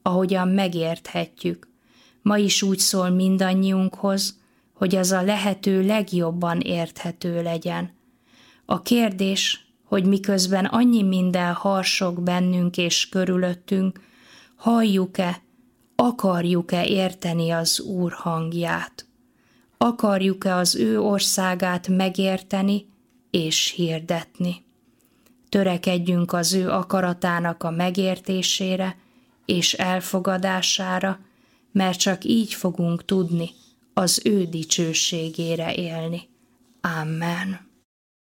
ahogyan megérthetjük. Ma is úgy szól mindannyiunkhoz, hogy az a lehető legjobban érthető legyen. A kérdés, hogy miközben annyi minden harsog bennünk és körülöttünk, halljuk-e, akarjuk-e érteni az Úr hangját? Akarjuk-e az ő országát megérteni és hirdetni? Törekedjünk az ő akaratának a megértésére és elfogadására, mert csak így fogunk tudni az ő dicsőségére élni. Amen.